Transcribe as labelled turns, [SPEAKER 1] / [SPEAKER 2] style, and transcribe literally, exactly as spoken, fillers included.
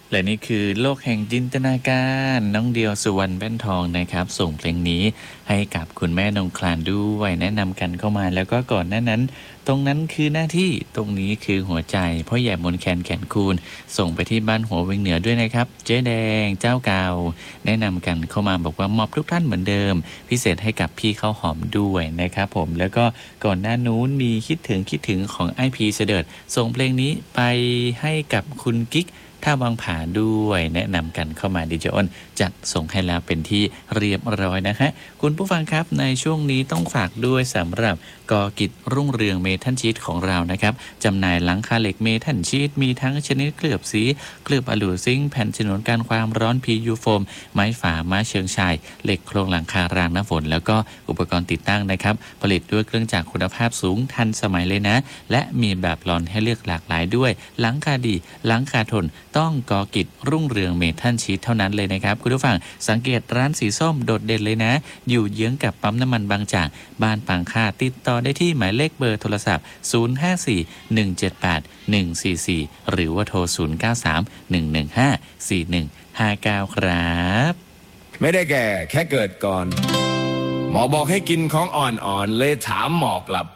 [SPEAKER 1] และนี่คือโลกแห่งจินตนาการน้องเดียวสุวรรณแว่นทองนะครับส่งเพลงนี้ให้กับคุณแม่นงคลานด้วยแนะนำกันเข้ามาแล้วก็ก่อนหน้านั้นตรงนั้นคือหน้าที่ตรงนี้คือหัวใจพ่อใหญ่มนแคนแก่นคูณส่งไปที่บ้านหัวเวียงเหนือด้วยนะครับเจ๊แดงเจ้าเก่าแนะนำกันเข้ามาบอกว่ามอบทุกท่านเหมือนเดิมพิเศษให้กับพี่ข้าวหอมด้วยนะครับผมแล้วก็ก่อนหน้านู้นมีคิดถึงคิดถึงของไอพีเสด็จส่งเพลงนี้ไปให้กับคุณกิ๊กถ้าวางผาด้วยแนะนำกันเข้ามาดิจิออนจัดส่งให้แล้วเป็นที่เรียบร้อยนะฮะคุณผู้ฟังครับในช่วงนี้ต้องฝากด้วยสำหรับกอกิจรุ่งเรืองเมทัลชีตของเรานะครับจำหน่ายหลังคาเหล็กเมทัลชีตมีทั้งชนิดเคลือบสีเคลือบอลูซิงค์แผ่นฉนวนกันความร้อนพียูโฟมไม้ฝาไม้เชิงชายเหล็กโครงหลังคารางน้ำฝนแล้วก็อุปกรณ์ติดตั้งนะครับผลิตด้วยเครื่องจักรคุณภาพสูงทันสมัยเลยนะและมีแบบลอนให้เลือกหลากหลายด้วยหลังคาดีหลังคาทนต้องกอกิจรุ่งเรืองเมทัลชีทเท่านั้นเลยนะครับคุณผู้ฟังสังเกตร้านสีส้มโดดเด่นเลยนะอยู่เยื้องกับปั๊มน้ำมันบางจากบ้านปางค่าติดต่อได้ที่หมายเลขเบอร์โทรศัพท์ศูนย์ ห้า สี่ หนึ่ง เจ็ด แปด หนึ่ง สี่ สี่หรือว่าโทรศูนย์ เก้า สาม หนึ่ง หนึ่ง ห้า สี่ หนึ่ง ห้า เก้าครับ
[SPEAKER 2] ไม่ได้แก่แค่เกิดก่อนหมอบอกให้กินของอ่อนๆเลยถามหมอกลับ